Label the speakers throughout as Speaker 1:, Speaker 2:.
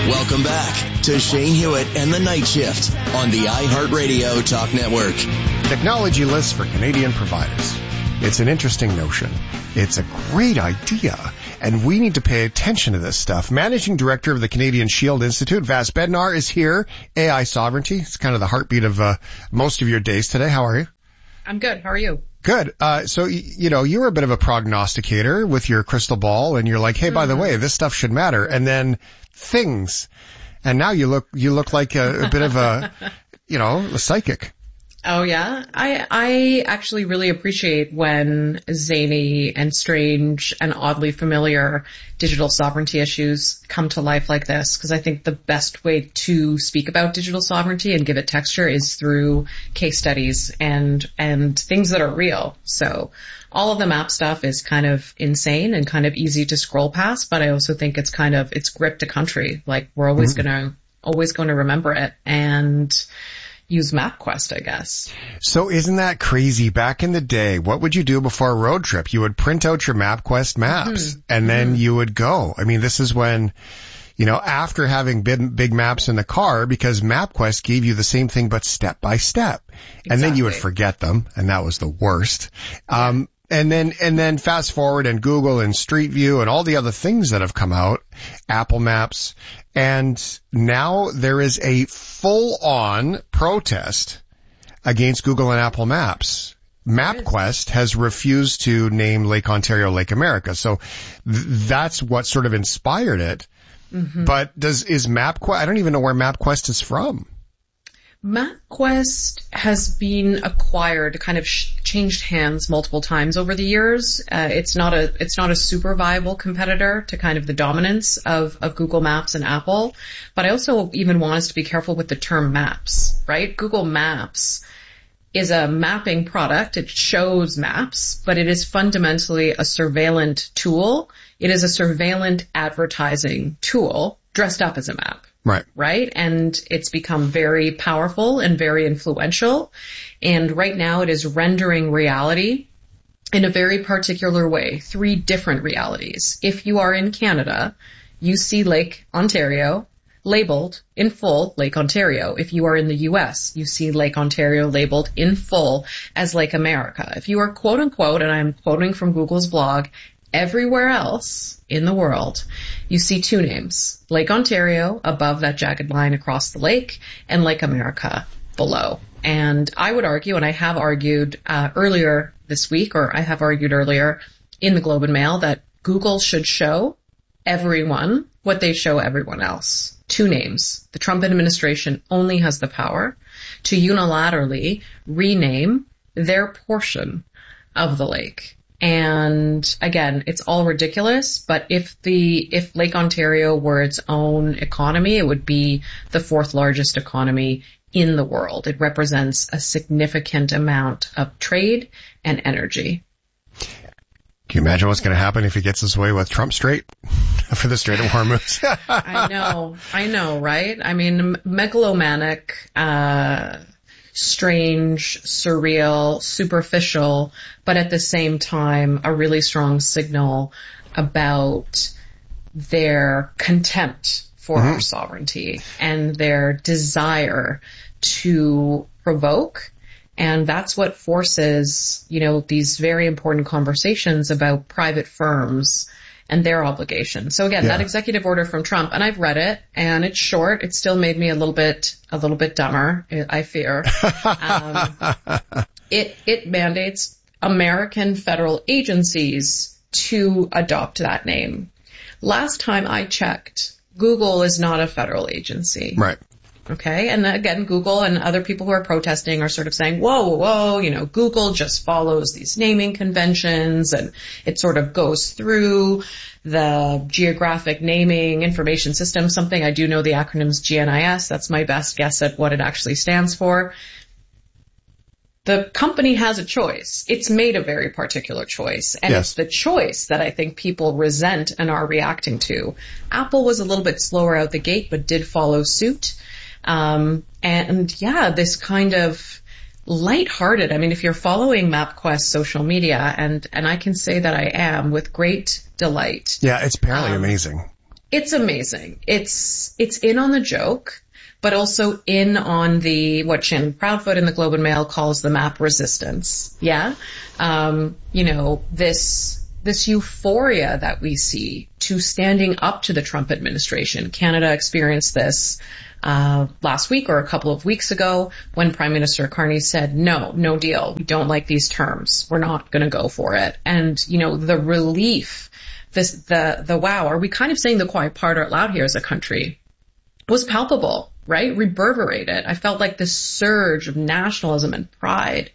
Speaker 1: Welcome back to Shane Hewitt and the Night Shift on the iHeartRadio Talk Network.
Speaker 2: Technology lists for Canadian providers. It's an interesting notion. It's a great idea, and we need to pay attention to this stuff. Managing Director of the Canadian Shield Institute, Vas Bednar, is here. AI sovereignty. It's kind of the heartbeat of most of your days today. How are you?
Speaker 3: I'm good. How are you?
Speaker 2: Good. So, you were a bit of a prognosticator with your crystal ball, and you're like, hey, by the way, this stuff should matter. And then things. And now you look like a bit of a psychic.
Speaker 3: Oh, yeah. I actually really appreciate when zany and strange and oddly familiar digital sovereignty issues come to life like this, because I think the best way to speak about digital sovereignty and give it texture is through case studies and things that are real. So all of the map stuff is kind of insane and kind of easy to scroll past, but I also think it's gripped a country. Like, we're always going to remember it and use MapQuest, I guess. So
Speaker 2: isn't that crazy? Back in the day, what would you do before a road trip? You would print out your MapQuest maps and then you would go. I mean, this is when, after having big maps in the car, because MapQuest gave you the same thing but step by step. Exactly. And then you would forget them, and that was the worst. Yeah. And then fast forward, and Google and Street View and all the other things that have come out, Apple Maps, and now there is a full-on protest against Google and Apple Maps. MapQuest has refused to name Lake Ontario Lake America, so that's what sort of inspired it. Mm-hmm. But is MapQuest? I don't even know where MapQuest is from.
Speaker 3: MapQuest has been acquired, kind of changed hands multiple times over the years. It's not a super viable competitor to kind of the dominance of Google Maps and Apple. But I also even want us to be careful with the term maps, right? Google Maps is a mapping product. It shows maps, but it is fundamentally a surveillance tool. It is a surveillance advertising tool dressed up as a map. Right. And it's become very powerful and very influential. And right now it is rendering reality in a very particular way, 3 different realities. If you are in Canada, you see Lake Ontario labeled in full Lake Ontario. If you are in the US, you see Lake Ontario labeled in full as Lake America. If you are quote unquote, and I'm quoting from Google's blog, everywhere else in the world, you see 2 names, Lake Ontario above that jagged line across the lake and Lake America below. And I would argue, and I have argued earlier this week, or I have argued earlier in the Globe and Mail, that Google should show everyone what they show everyone else. 2 names. The Trump administration only has the power to unilaterally rename their portion of the lake. And again, it's all ridiculous, but if Lake Ontario were its own economy, it would be the 4th largest economy in the world. It represents a significant amount of trade and energy.
Speaker 2: Can you imagine what's going to happen if he gets his way with Trump Strait for the Strait of Hormuz?
Speaker 3: I know, right? I mean, megalomaniac, strange, surreal, superficial, but at the same time, a really strong signal about their contempt for our sovereignty and their desire to provoke. And that's what forces, these very important conversations about private firms and their obligations. So again, that executive order from Trump, and I've read it, and it's short. It still made me a little bit dumber, I fear. It mandates American federal agencies to adopt that name. Last time I checked, Google is not a federal agency.
Speaker 2: Right.
Speaker 3: Okay. And again, Google and other people who are protesting are sort of saying, whoa, Google just follows these naming conventions and it sort of goes through the geographic naming information system, something I do know the acronym's GNIS. That's my best guess at what it actually stands for. The company has a choice. It's made a very particular choice. And It's the choice that I think people resent and are reacting to. Apple was a little bit slower out the gate, but did follow suit. This kind of lighthearted. I mean, if you're following MapQuest social media, and I can say that I am with great delight.
Speaker 2: Yeah, it's apparently amazing.
Speaker 3: It's amazing. It's in on the joke, but also in on the, what Shannon Proudfoot in the Globe and Mail calls the map resistance. Yeah. This euphoria that we see to standing up to the Trump administration. Canada experienced this last week or a couple of weeks ago when Prime Minister Carney said, no deal. We don't like these terms. We're not going to go for it. And, the relief, the wow, are we kind of saying the quiet part out loud here as a country, was palpable, right? Reverberated. I felt like this surge of nationalism and pride.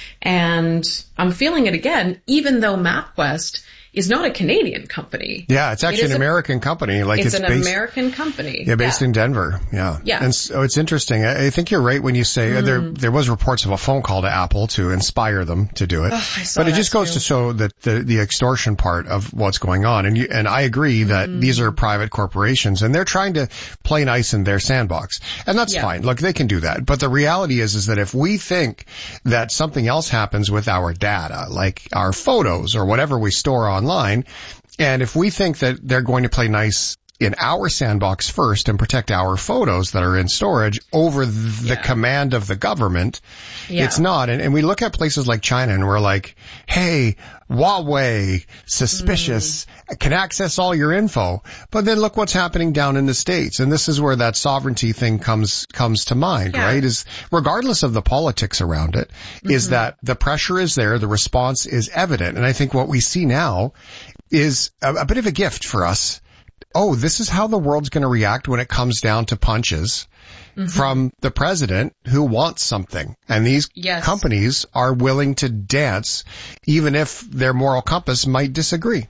Speaker 3: And I'm feeling it again, even though MapQuest is not a Canadian company.
Speaker 2: Yeah, it's actually an American company.
Speaker 3: It's an American company.
Speaker 2: Yeah, based in Denver. Yeah.
Speaker 3: Yeah.
Speaker 2: And so it's interesting. I think you're right when you say there was reports of a phone call to Apple to inspire them to do it. But it just goes to show that the extortion part of what's going on. And I agree that these are private corporations and they're trying to play nice in their sandbox. And that's fine. Look, they can do that. But the reality is that if we think that something else happens with our data, like our photos or whatever we store online, and if we think that they're going to play nice in our sandbox first and protect our photos that are in storage over the command of the government, it's not. And we look at places like China and we're like, hey, Huawei, suspicious, can access all your info. But then look what's happening down in the States. And this is where that sovereignty thing comes to mind, right? Is regardless of the politics around it, is that the pressure is there, the response is evident. And I think what we see now is a bit of a gift for us. Oh, this is how the world's going to react when it comes down to punches from the president who wants something. And these companies are willing to dance even if their moral compass might disagree.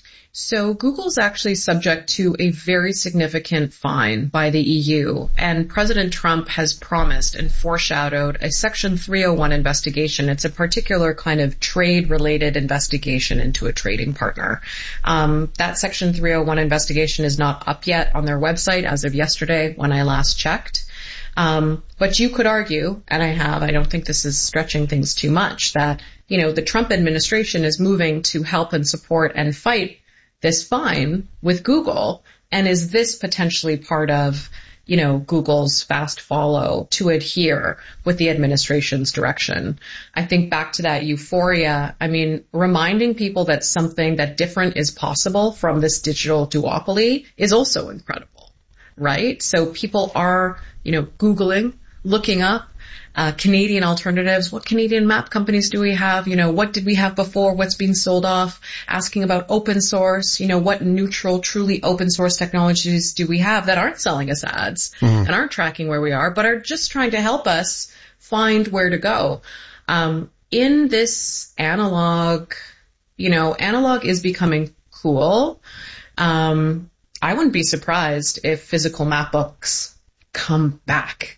Speaker 3: So Google's actually subject to a very significant fine by the EU, and President Trump has promised and foreshadowed a Section 301 investigation. It's a particular kind of trade-related investigation into a trading partner. That Section 301 investigation is not up yet on their website as of yesterday when I last checked. But you could argue, and I don't think this is stretching things too much, that, the Trump administration is moving to help and support and fight this fine with Google. And is this potentially part of, Google's fast follow to adhere with the administration's direction? I think back to that euphoria. Reminding people that something that different is possible from this digital duopoly is also incredible, right? So people are, Googling, looking up Canadian alternatives. What Canadian map companies do we have? What did we have before? What's being sold off? Asking about open source. What neutral, truly open source technologies do we have that aren't selling us ads and aren't tracking where we are, but are just trying to help us find where to go. In this analog, analog is becoming cool. I wouldn't be surprised if physical map books come back.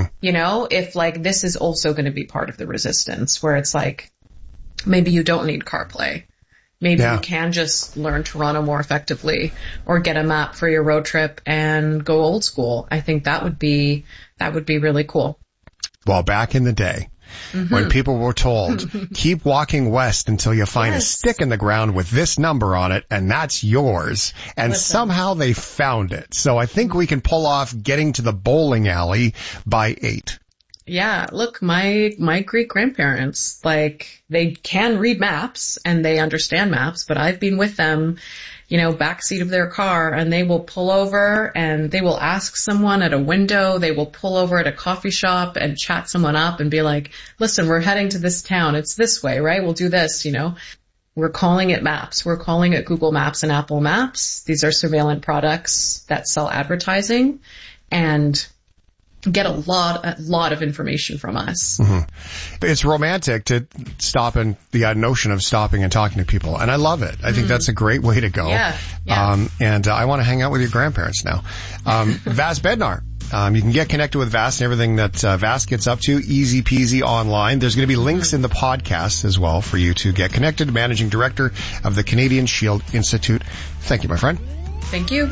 Speaker 3: If this is also going to be part of the resistance where it's like, maybe you don't need CarPlay. Maybe you can just learn Toronto more effectively or get a map for your road trip and go old school. I think that would be really cool.
Speaker 2: Well, back in the day, when people were told, keep walking west until you find a stick in the ground with this number on it, and that's yours. And somehow they found it. So I think we can pull off getting to the bowling alley by 8.
Speaker 3: Yeah, look, my Greek grandparents, they can read maps and they understand maps, but I've been with them, backseat of their car, and they will pull over and they will ask someone at a window. They will pull over at a coffee shop and chat someone up and be like, listen, we're heading to this town. It's this way, right? We'll do this, We're calling it maps. We're calling it Google Maps and Apple Maps. These are surveillance products that sell advertising and get a lot of information from us.
Speaker 2: It's romantic to stop and the notion of stopping and talking to people. And I love it. I think that's a great way to go.
Speaker 3: Yeah.
Speaker 2: And I want to hang out with your grandparents now. Vas Bednar. You can get connected with Vas and everything that Vas gets up to, easy peasy online. There's going to be links in the podcast as well for you to get connected. Managing Director of the Canadian Shield Institute. Thank you, my friend.
Speaker 3: Thank you.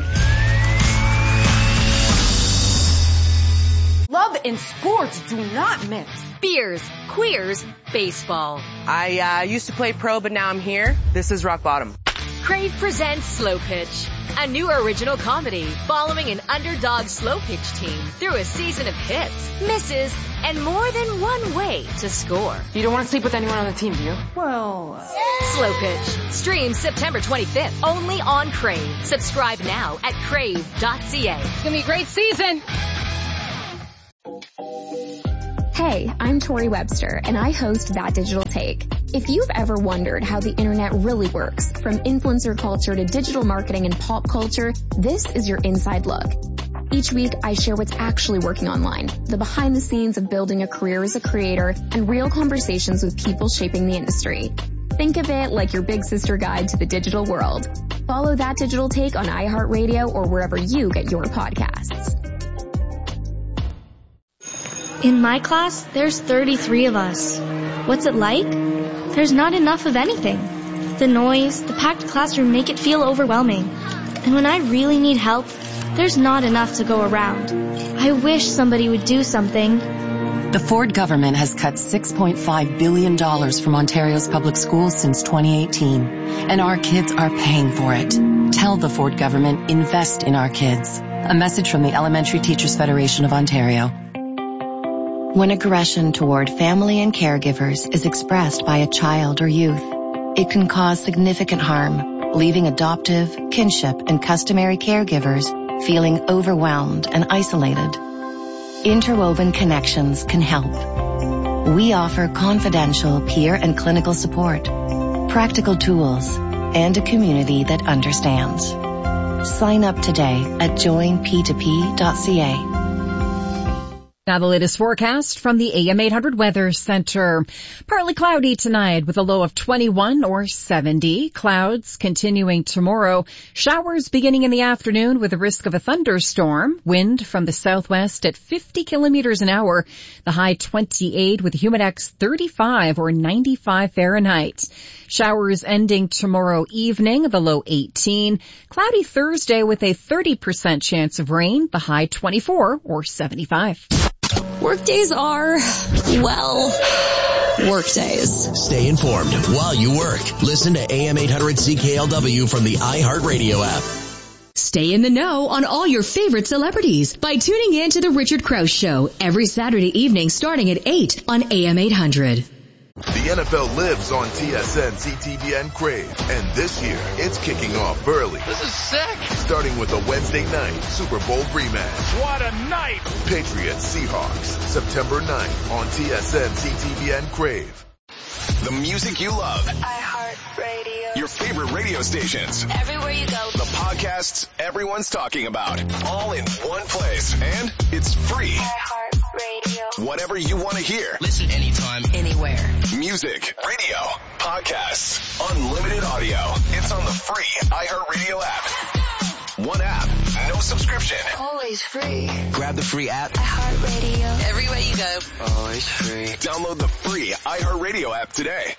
Speaker 4: Love and sports do not mix.
Speaker 5: Beers, queers, baseball.
Speaker 6: I used to play pro, but now I'm here. This is rock bottom.
Speaker 5: Crave presents Slow Pitch, a new original comedy following an underdog slow pitch team through a season of hits, misses, and more than one way to score.
Speaker 4: You don't want to sleep with anyone on the team, do you? Well...
Speaker 5: Slow Pitch. Streams September 25th, only on Crave. Subscribe now at crave.ca.
Speaker 4: It's going to be a great season.
Speaker 6: Hey, I'm Tori Webster, and I host That Digital Take. If you've ever wondered how the internet really works, from influencer culture to digital marketing and pop culture, this is your inside look. Each week, I share what's actually working online, the behind the scenes of building a career as a creator, and real conversations with people shaping the industry. Think of it like your big sister guide to the digital world. Follow That Digital Take on iHeartRadio or wherever you get your podcasts.
Speaker 7: In my class, there's 33 of us. What's it like? There's not enough of anything. The noise, the packed classroom make it feel overwhelming. And when I really need help, there's not enough to go around. I wish somebody would do something.
Speaker 8: The Ford government has cut $6.5 billion from Ontario's public schools since 2018. And our kids are paying for it. Tell the Ford government, invest in our kids. A message from the Elementary Teachers Federation of Ontario. When aggression toward family and caregivers is expressed by a child or youth, it can cause significant harm, leaving adoptive, kinship, and customary caregivers feeling overwhelmed and isolated. Interwoven Connections can help. We offer confidential peer and clinical support, practical tools, and a community that understands. Sign up today at joinp2p.ca.
Speaker 9: Now the latest forecast from the AM 800 Weather Center. Partly cloudy tonight with a low of 21 or 70. Clouds continuing tomorrow. Showers beginning in the afternoon with a risk of a thunderstorm. Wind from the southwest at 50 kilometers an hour. The high 28 with humidex 35 or 95 Fahrenheit. Showers ending tomorrow evening, the low 18. Cloudy Thursday with a 30% chance of rain. The high 24 or 75.
Speaker 10: Workdays are, well, workdays.
Speaker 1: Stay informed while you work. Listen to AM 800 CKLW from the iHeartRadio app.
Speaker 11: Stay in the know on all your favorite celebrities by tuning in to The Richard Krause Show every Saturday evening starting at 8 on AM 800.
Speaker 12: The NFL lives on TSN, CTVN, Crave, and this year it's kicking off early.
Speaker 13: This is sick!
Speaker 12: Starting with a Wednesday night Super Bowl rematch.
Speaker 13: What a night!
Speaker 12: Patriots Seahawks, September 9th on TSN, CTVN, Crave.
Speaker 14: The music you love.
Speaker 15: iHeartRadio.
Speaker 14: Your favorite radio stations.
Speaker 15: Everywhere you go.
Speaker 14: The podcasts everyone's talking about. All in one place. And it's free.
Speaker 15: iHeartRadio.
Speaker 14: Whatever you want to hear.
Speaker 16: Listen anytime, anywhere.
Speaker 14: Music, radio, podcasts, unlimited audio. It's on the free iHeartRadio app. One app, no subscription.
Speaker 15: Always free.
Speaker 16: Grab the free app.
Speaker 15: iHeartRadio.
Speaker 16: Everywhere you go. Always free.
Speaker 14: Download the free iHeartRadio app today.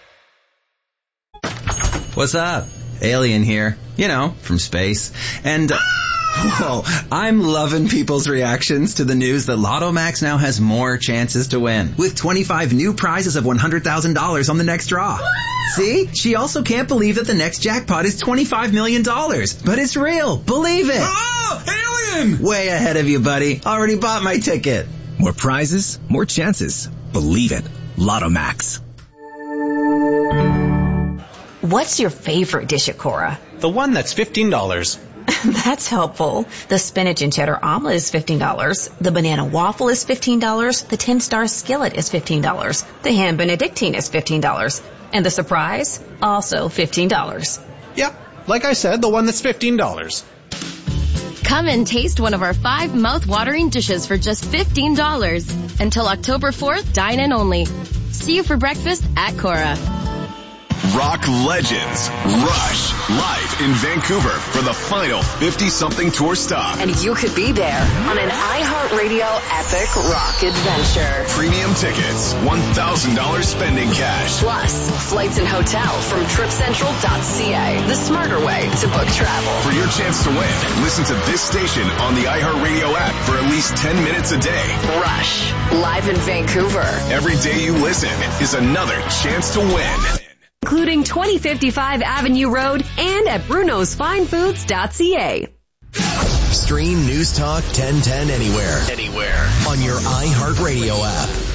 Speaker 17: What's up? Alien here. You know, from space. And, whoa, I'm loving people's reactions to the news that Lotto Max now has more chances to win. With 25 new prizes of $100,000 on the next draw. See? She also can't believe that the next jackpot is $25 million. But it's real. Believe it.
Speaker 18: Oh, alien!
Speaker 17: Way ahead of you, buddy. Already bought my ticket.
Speaker 18: More prizes, more chances. Believe it. Lotto Max.
Speaker 19: What's your favorite dish at Cora?
Speaker 20: The one that's $15.
Speaker 19: That's helpful. The spinach and cheddar omelet is $15. The banana waffle is $15. The 10-star skillet is $15. The ham benedictine is $15. And the surprise? Also $15.
Speaker 20: Yep. Like I said, the one that's $15.
Speaker 21: Come and taste one of our 5 mouth-watering dishes for just $15. Until October 4th, dine in only. See you for breakfast at Cora.
Speaker 14: Rock legends Rush live in Vancouver for the final 50-something tour stop.
Speaker 22: And you could be there on an iHeartRadio epic rock adventure.
Speaker 14: Premium tickets, $1,000 spending cash.
Speaker 22: Plus, flights and hotel from TripCentral.ca. The smarter way to book travel.
Speaker 14: For your chance to win, listen to this station on the iHeartRadio app for at least 10 minutes a day.
Speaker 22: Rush, live in Vancouver.
Speaker 14: Every day you listen is another chance to win.
Speaker 2: including 2055 Avenue Road and at brunosfinefoods.ca.
Speaker 1: Stream News Talk 1010 anywhere on your iHeartRadio app.